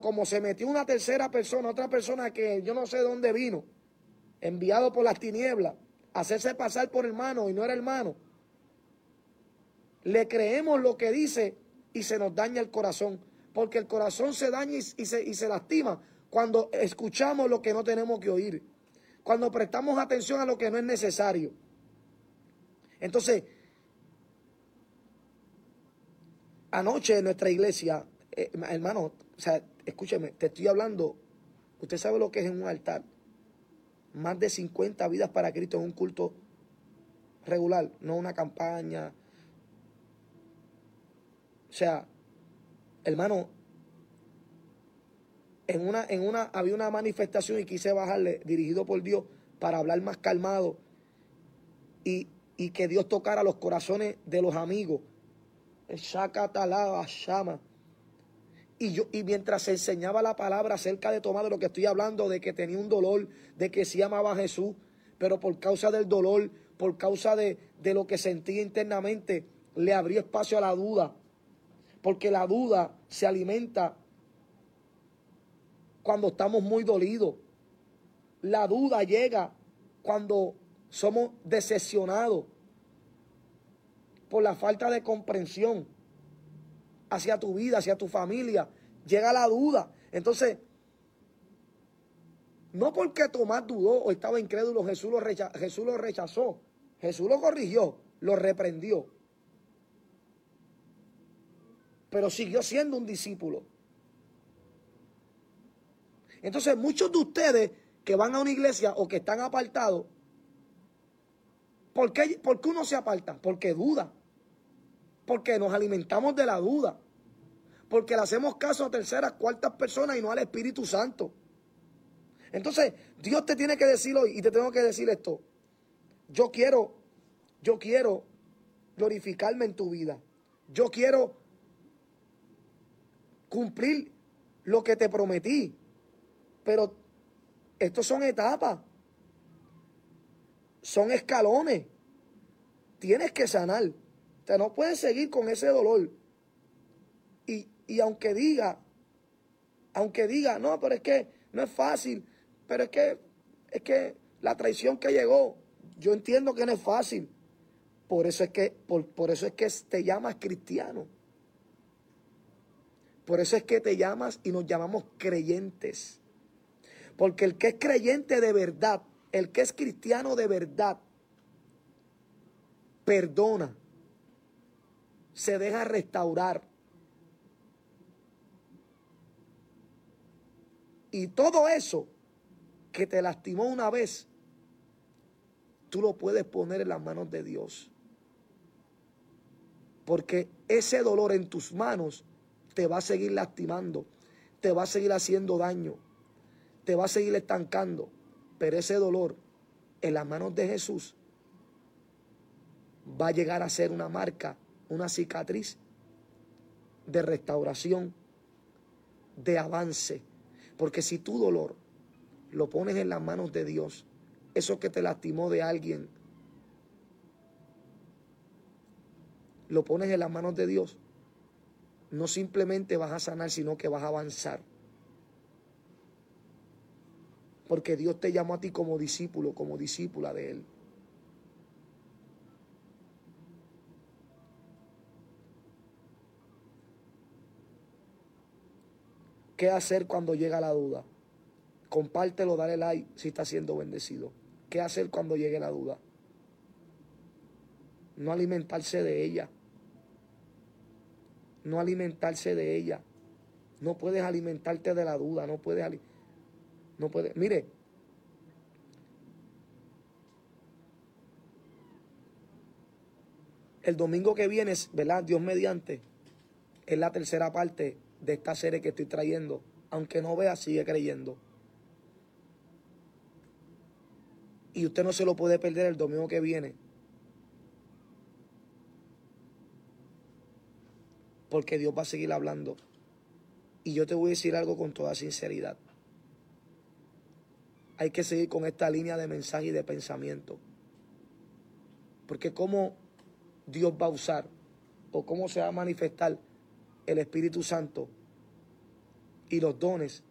como se metió una tercera persona, otra persona que yo no sé de dónde vino, enviado por las tinieblas, a hacerse pasar por hermano y no era hermano, le creemos lo que dice y se nos daña el corazón, porque el corazón se daña y se lastima cuando escuchamos lo que no tenemos que oír, cuando prestamos atención a lo que no es necesario. Entonces, anoche en nuestra iglesia, hermano, o sea, escúcheme, te estoy hablando, usted sabe lo que es en un altar, más de 50 vidas para Cristo en un culto regular, no una campaña. O sea, hermano, había una manifestación y quise bajarle, dirigido por Dios, para hablar más calmado y que Dios tocara los corazones de los amigos. El Shakatalaba Shama. Y mientras se enseñaba la palabra acerca de Tomás, de lo que estoy hablando, de que tenía un dolor, de que sí amaba a Jesús, pero por causa del dolor, por causa de lo que sentía internamente, le abrió espacio a la duda. Porque la duda se alimenta cuando estamos muy dolidos. La duda llega cuando somos decepcionados por la falta de comprensión hacia tu vida, hacia tu familia. Llega la duda. Entonces, no porque Tomás dudó o estaba incrédulo, Jesús lo rechazó. Jesús lo corrigió, lo reprendió. Pero siguió siendo un discípulo. Entonces, muchos de ustedes que van a una iglesia o que están apartados, ¿por qué uno se aparta? Porque duda. Porque nos alimentamos de la duda. Porque le hacemos caso a terceras, cuartas personas y no al Espíritu Santo. Entonces, Dios te tiene que decir hoy, y te tengo que decir esto. Yo quiero glorificarme en tu vida. Yo quiero cumplir lo que te prometí. Pero estos son etapas. Son escalones. Tienes que sanar. O sea, no puedes seguir con ese dolor. Y aunque diga, no, pero es que no es fácil, pero es que la traición que llegó, yo entiendo que no es fácil. Por eso es que te llamas cristiano. Por eso es que te llamas y nos llamamos creyentes. Porque el que es creyente de verdad, el que es cristiano de verdad, perdona, se deja restaurar. Y todo eso que te lastimó una vez, tú lo puedes poner en las manos de Dios. Porque ese dolor en tus manos te va a seguir lastimando, te va a seguir haciendo daño, te va a seguir estancando. Pero ese dolor en las manos de Jesús va a llegar a ser una marca, una cicatriz de restauración, de avance. Porque si tu dolor lo pones en las manos de Dios, eso que te lastimó de alguien, lo pones en las manos de Dios, no simplemente vas a sanar, sino que vas a avanzar. Porque Dios te llamó a ti como discípulo, como discípula de Él. ¿Qué hacer cuando llega la duda? Compártelo, dale like si está siendo bendecido. ¿Qué hacer cuando llegue la duda? No alimentarse de ella. No alimentarse de ella. No puedes alimentarte de la duda. No puedes. Mire. El domingo que viene, ¿verdad? Dios mediante, es la tercera parte de esta serie que estoy trayendo. Aunque no vea, sigue creyendo. Y usted no se lo puede perder el domingo que viene. Porque Dios va a seguir hablando. Y yo te voy a decir algo con toda sinceridad. Hay que seguir con esta línea de mensaje y de pensamiento. Porque cómo Dios va a usar o cómo se va a manifestar el Espíritu Santo y los dones